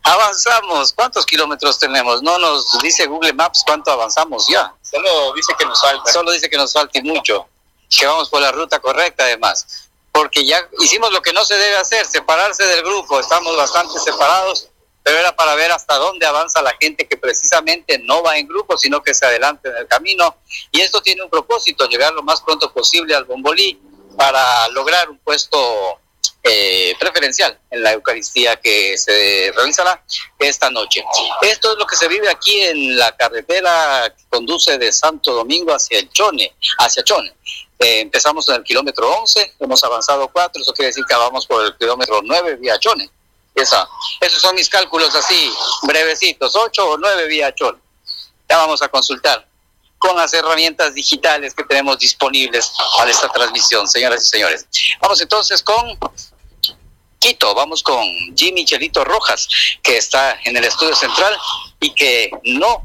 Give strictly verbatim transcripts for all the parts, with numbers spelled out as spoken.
Avanzamos. ¿Cuántos kilómetros tenemos? No nos dice Google Maps cuánto avanzamos ya. Solo dice que nos falta. Solo dice que nos falta mucho. Que vamos por la ruta correcta además. Porque ya hicimos lo que no se debe hacer, separarse del grupo. Estamos bastante separados, pero era para ver hasta dónde avanza la gente que precisamente no va en grupo, sino que se adelanta en el camino. Y esto tiene un propósito, llegar lo más pronto posible al Bombolí para lograr un puesto eh, preferencial en la Eucaristía que se realizará esta noche. Esto es lo que se vive aquí en la carretera que conduce de Santo Domingo hacia el Chone, hacia Chone. Eh, empezamos en el kilómetro once, hemos avanzado cuatro, eso quiere decir que vamos por el kilómetro nueve vía Chone. Esa, esos son mis cálculos así, brevecitos, ocho o nueve vía Chone. Ya vamos a consultar con las herramientas digitales que tenemos disponibles para esta transmisión, señoras y señores. Vamos entonces con Quito, vamos con Jimmy Chelito Rojas, que está en el estudio central y que no...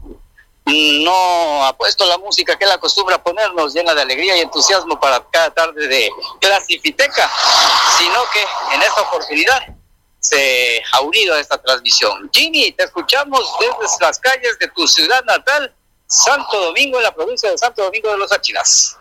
no ha puesto la música que él acostumbra a ponernos llena de alegría y entusiasmo para cada tarde de Clasifiteca, sino que en esta oportunidad se ha unido a esta transmisión. Jimmy, te escuchamos desde las calles de tu ciudad natal, Santo Domingo, en la provincia de Santo Domingo de los Áchilas.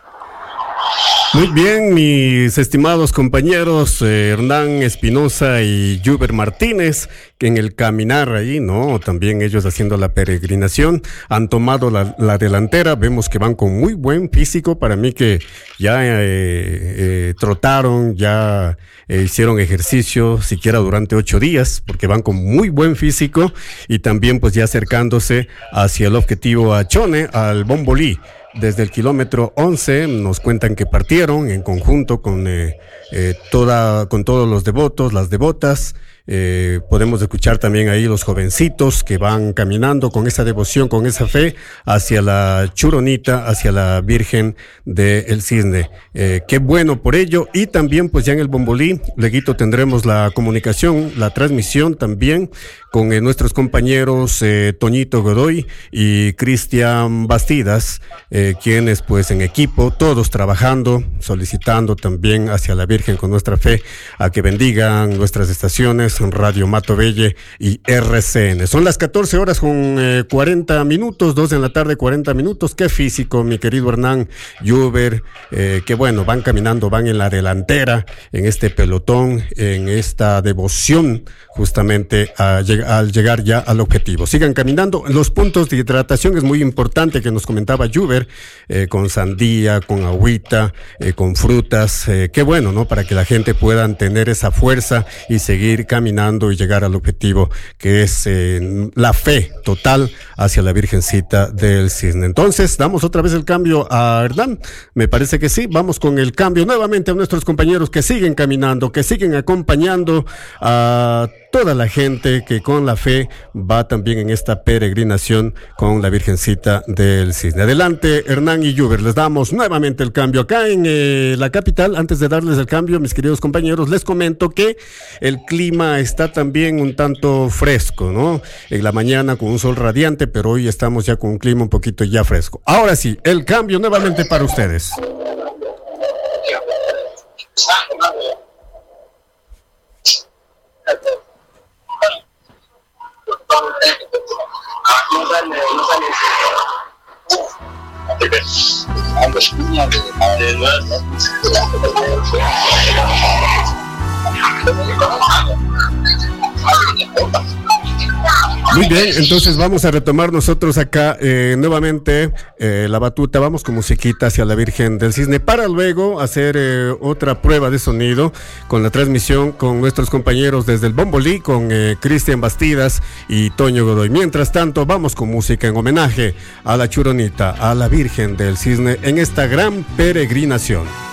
Muy bien, mis estimados compañeros eh, Hernán Espinosa y Juber Martínez, que en el caminar ahí, ¿no? También ellos haciendo la peregrinación, han tomado la, la delantera. Vemos que van con muy buen físico. Para mí que ya eh, eh, trotaron, ya eh, hicieron ejercicio, siquiera durante ocho días, porque van con muy buen físico y también pues ya acercándose hacia el objetivo a Chone, al Bombolí. Desde el kilómetro once nos cuentan que partieron en conjunto con eh, eh, toda, con todos los devotos, las devotas. Eh, podemos escuchar también ahí los jovencitos que van caminando con esa devoción, con esa fe hacia la Churonita, hacia la Virgen del Cisne. Eh, qué bueno por ello. Y también pues ya en el Bombolí, luego tendremos la comunicación, la transmisión también con eh, nuestros compañeros eh, Toñito Godoy y Cristian Bastidas, eh, quienes pues en equipo, todos trabajando, solicitando también hacia la Virgen con nuestra fe a que bendigan nuestras estaciones Radio Mato Belle y R C N. Son las catorce horas con eh, cuarenta minutos, dos de la tarde, cuarenta minutos. Qué físico, mi querido Hernán, Juber, eh, que bueno, van caminando, van en la delantera, en este pelotón, en esta devoción, justamente a, al llegar ya al objetivo. Sigan caminando. Los puntos de hidratación es muy importante, que nos comentaba Juber, eh, con sandía, con agüita, eh, con frutas. Eh, qué bueno, ¿no? Para que la gente pueda tener esa fuerza y seguir caminando y llegar al objetivo, que es eh, la fe total hacia la Virgencita del Cisne. Entonces, damos otra vez el cambio a Hernán. Me parece que sí. Vamos con el cambio nuevamente a nuestros compañeros que siguen caminando, que siguen acompañando a toda la gente que con la fe va también en esta peregrinación con la Virgencita del Cisne. Adelante, Hernán y Juber, les damos nuevamente el cambio acá en eh, la capital. Antes de darles el cambio, mis queridos compañeros, les comento que el clima está también un tanto fresco, ¿no? En la mañana con un sol radiante, pero hoy estamos ya con un clima un poquito ya fresco. Ahora sí, el cambio nuevamente para ustedes. Muy bien, entonces vamos a retomar nosotros acá eh, nuevamente eh, la batuta. Vamos con musiquita hacia la Virgen del Cisne para luego hacer eh, otra prueba de sonido con la transmisión con nuestros compañeros desde el Bombolí, con eh, Cristian Bastidas y Toño Godoy. Mientras tanto, vamos con música en homenaje a la Churonita, a la Virgen del Cisne en esta gran peregrinación.